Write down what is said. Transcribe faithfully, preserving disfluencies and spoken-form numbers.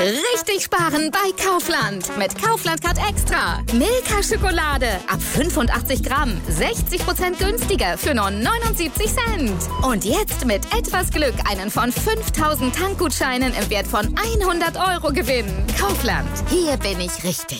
Richtig sparen bei Kaufland. Mit Kaufland Card Extra. Milka Schokolade ab fünfundachtzig Gramm. sechzig Prozent günstiger für nur neunundsiebzig Cent. Und jetzt mit etwas Glück einen von fünftausend Tankgutscheinen im Wert von hundert Euro gewinnen. Kaufland. Hier bin ich richtig.